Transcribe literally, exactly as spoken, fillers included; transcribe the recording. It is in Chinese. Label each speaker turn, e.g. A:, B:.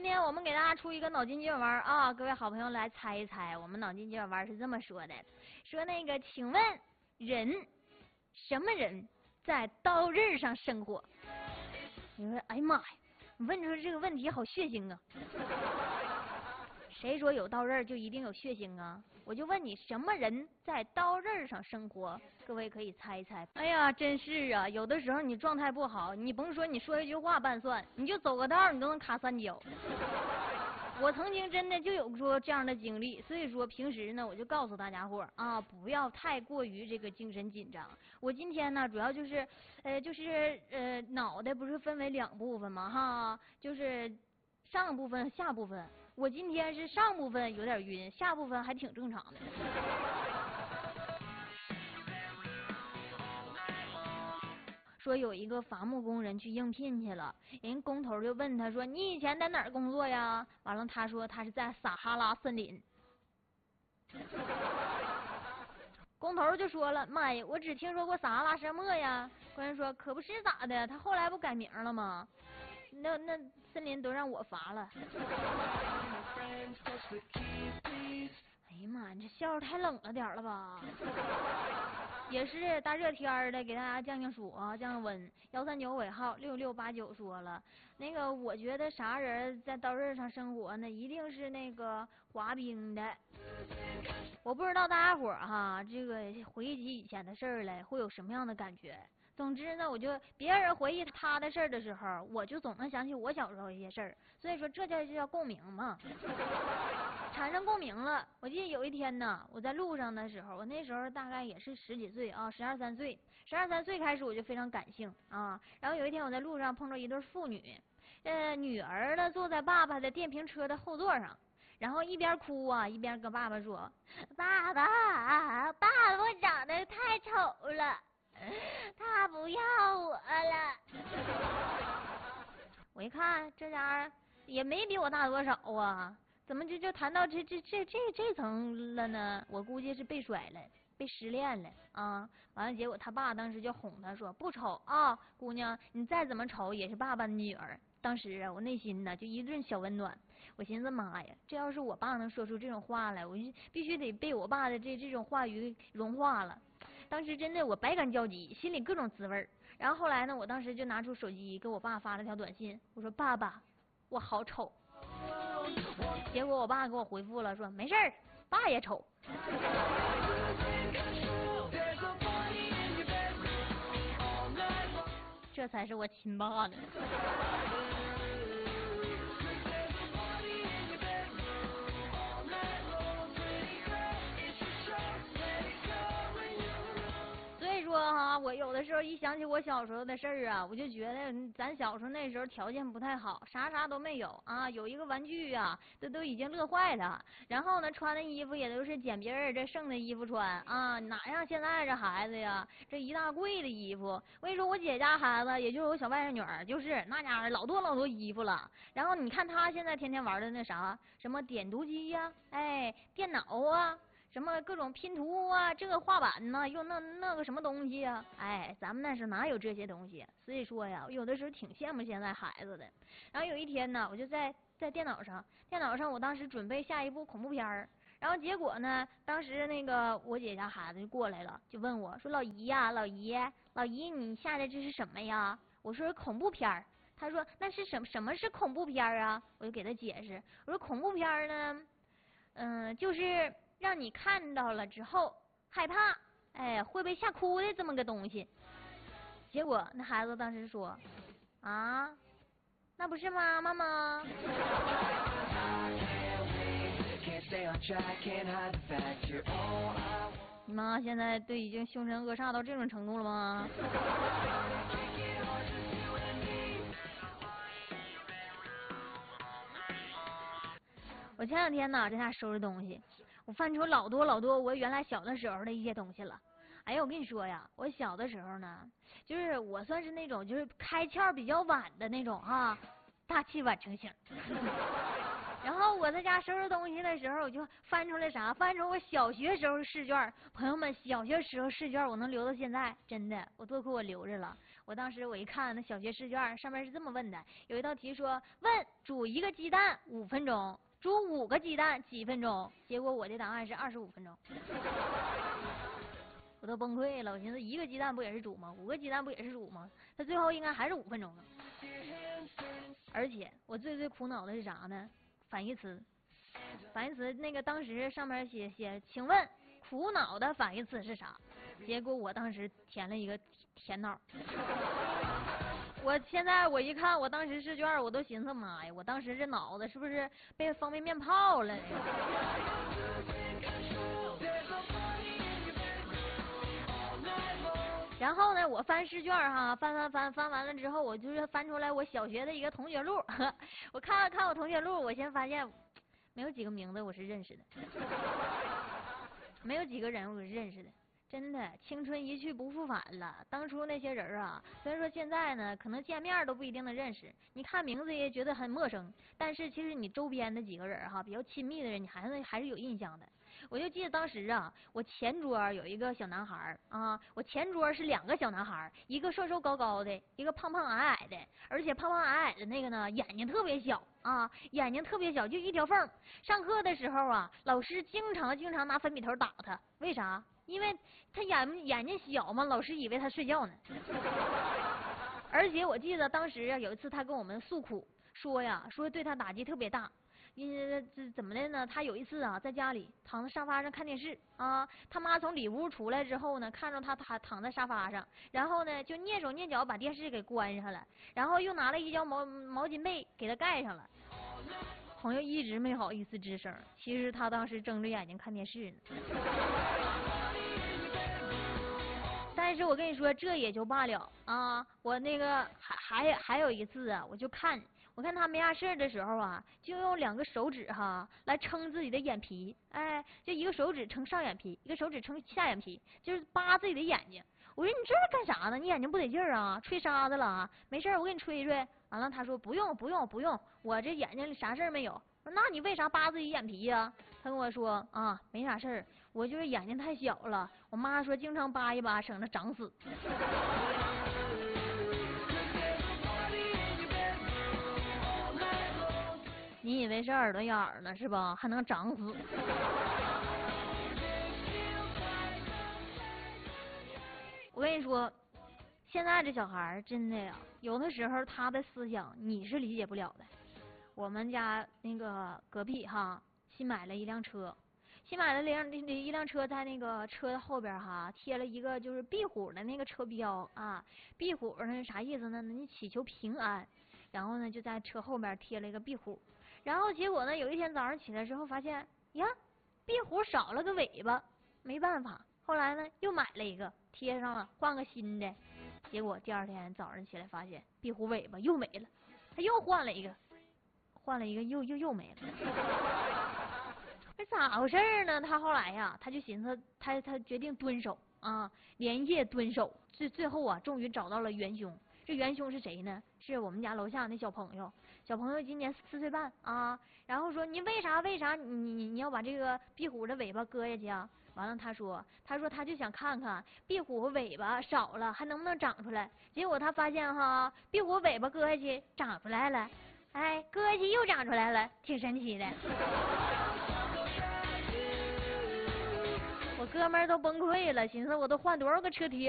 A: 今天我们给大家出一个脑筋急转弯啊，各位好朋友来猜一猜，我们脑筋急转弯是这么说的：说那个，请问人什么人在刀刃上生活？你说，哎呀妈呀，你问出这个问题好血腥啊！谁说有刀刃就一定有血腥啊？我就问你，什么人在刀刃上生活？各位可以猜一猜。哎呀，真是啊，有的时候你状态不好，你甭说你说一句话半算，你就走个道你都能卡三脚。我曾经真的就有说这样的经历，所以说平时呢，我就告诉大家伙啊，不要太过于这个精神紧张。我今天呢，主要就是，呃，就是呃，脑袋不是分为两部分吗？哈，就是上部分、下部分。我今天是上部分有点晕，下部分还挺正常的。说有一个伐木工人去应聘去了，人工头就问他说：“你以前在哪儿工作呀？”完了，他说他是在撒哈拉森林。工头就说了：“妈呀，我只听说过撒哈拉沙漠呀。”工人说：“可不是咋的，他后来不改名了吗？那那森林都让我伐了。”哎呀妈，你这笑话太冷了点了吧？也是大热天的，给大家降降暑啊，降降温。幺三九尾号六六八九说了，那个我觉得啥人在刀刃上生活呢？一定是那个滑冰的。我不知道大家伙哈，这个回忆起以前的事儿来，会有什么样的感觉？总之呢，我就别人回忆他的事儿的时候，我就总能想起我小时候一些事儿，所以说这叫就叫共鸣嘛，产生共鸣了。我记得有一天呢，我在路上的时候，我那时候大概也是十几岁啊，十二三岁，十二三岁开始我就非常感性啊。然后有一天我在路上碰到一对父女，呃，女儿呢坐在爸爸的电瓶车的后座上。然后一边哭啊，一边跟爸爸说：“爸爸，爸爸，我长得太丑了，他不要我了。”我一看这家伙也没比我大多少啊，怎么就就谈到这这这这这层了呢？我估计是被甩了，被失恋了啊！完了，结果他爸当时就哄他说：“不丑啊，姑娘，你再怎么丑也是爸爸的女儿。”当时啊，我内心呢就一阵小温暖。我寻思，妈呀，这要是我爸能说出这种话来，我就必须得被我爸的这这种话语融化了。当时真的我百感交集，心里各种滋味。然后后来呢，我当时就拿出手机给我爸发了条短信，我说：“爸爸，我好丑。”结果我爸给我回复了，说：“没事儿，爸也丑。”这才是我亲爸呢。说哈，我有的时候一想起我小时候的事儿啊，我就觉得咱小时候那时候条件不太好，啥啥都没有啊，有一个玩具啊，这都已经乐坏了。然后呢，穿的衣服也都是捡别人这剩的衣服穿啊，哪像现在这孩子呀，这一大柜的衣服。我跟你说，我姐家孩子，也就是我小外甥女儿，就是那家伙老多老多衣服了。然后你看她现在天天玩的那啥，什么点读机呀、啊，哎，电脑啊。什么各种拼图啊，这个画板呐，又那那个什么东西啊？哎，咱们那时候哪有这些东西？所以说呀，我有的时候挺羡慕现在孩子的。然后有一天呢，我就在在电脑上，电脑上我当时准备下一部恐怖片儿，然后结果呢，当时那个我姐家孩子就过来了，就问我说：“老姨呀，老姨，老姨，你下的这是什么呀？”我说：“恐怖片儿。”他说：“那是什么？什么是恐怖片儿啊？”我就给他解释，我说：“恐怖片儿呢，嗯、呃，就是。”让你看到了之后害怕，哎，会被吓哭的这么个东西。结果那孩子当时说：“啊，那不是妈妈吗？”你妈现在都已经凶神恶煞到这种程度了吗？我前两天呢，在家收拾东西，我翻出老多老多我原来小的时候的一些东西了。哎呀，我跟你说呀，我小的时候呢，就是我算是那种就是开窍比较晚的那种哈、啊，大器晚成型。 然后我在家收拾东西的时候，我就翻出来啥？翻出我小学时候试卷。朋友们，小学时候试卷我能留到现在，真的，我多亏我留着了。我当时我一看那小学试卷上面是这么问的，有一道题说问煮一个鸡蛋五分钟，煮五个鸡蛋几分钟？结果我的答案是二十五分钟。我都崩溃了，我寻思一个鸡蛋不也是煮吗？五个鸡蛋不也是煮吗？他最后应该还是五分钟啊。而且我最最苦恼的是啥呢？反义词，反义词那个当时上面写写，请问苦恼的反义词是啥？结果我当时填了一个甜脑。我现在我一看我当时试卷，我都寻思妈呀，我当时这脑子是不是被方便面泡了？然后呢，我翻试卷哈，翻翻翻翻完了之后，我就是翻出来我小学的一个同学录，我看了看我同学录，我先发现没有几个名字我是认识的，没有几个人我是认识的。真的，青春一去不复返了。当初那些人啊，虽然说现在呢，可能见面都不一定能认识，你看名字也觉得很陌生，但是其实你周边的几个人哈，比较亲密的人，你还是还是有印象的。我就记得当时啊，我前桌有一个小男孩啊，我前桌是两个小男孩，一个瘦瘦高高的，一个胖胖矮矮的，而且胖胖矮矮的那个呢，眼睛特别小啊，眼睛特别小，就一条缝。上课的时候啊，老师经常经常拿粉笔头打他，为啥？因为他眼眼睛小嘛，老师以为他睡觉呢。而且我记得当时啊，有一次他跟我们诉苦，说呀，说对他打击特别大。因为这怎么的呢？他有一次啊，在家里躺在沙发上看电视啊，他妈从里屋出来之后呢，看着他躺躺在沙发上，然后呢就蹑手蹑脚把电视给关上了，然后又拿了一条毛毛巾被给他盖上了。朋友一直没好意思吱声，其实他当时睁着眼睛看电视呢。但是我跟你说，这也就罢了啊！我那个还还还有一次啊，我就看我看他没啥事的时候啊，就用两个手指哈来撑自己的眼皮，哎，就一个手指撑上眼皮，一个手指撑下眼皮，就是扒自己的眼睛。我说你这是干啥呢？你眼睛不得劲儿啊？吹沙子了啊？没事儿，我给你吹吹。完了，他说不用不用不用，我这眼睛里啥事儿没有。我说那你为啥扒自己眼皮呀、啊？他跟我说啊，没啥事儿，我就是眼睛太小了，我妈说经常扒一扒，省得长死。你以为是耳朵眼儿呢是吧？还能长死？我跟你说，现在这小孩真的呀，有的时候他的思想你是理解不了的。我们家那个隔壁哈，新买了一辆车，新买了辆一辆车，在那个车的后边哈贴了一个就是壁虎的那个车标啊，壁虎呢啥意思呢？你祈求平安，然后呢就在车后边贴了一个壁虎，然后结果呢有一天早上起来之后发现呀，壁虎少了个尾巴，没办法，后来呢又买了一个贴上了，换个新的，结果第二天早上起来发现壁虎尾巴又没了，他又换了一个。换了一个又又又没了，这咋回事呢？他后来呀，他就寻思，他他决定蹲守啊，连夜蹲守，最最后啊，终于找到了元凶。这元凶是谁呢？是我们家楼下那小朋友，小朋友今年四岁半啊。然后说你为啥为啥你你你要把这个壁虎的尾巴割下去啊？完了他说他说他就想看看壁虎尾巴少了还能不能长出来。结果他发现哈，壁虎尾巴割下去长出来了。哎，割下去又长出来了，挺神奇的。我哥们儿都崩溃了，寻思我都换多少个车贴。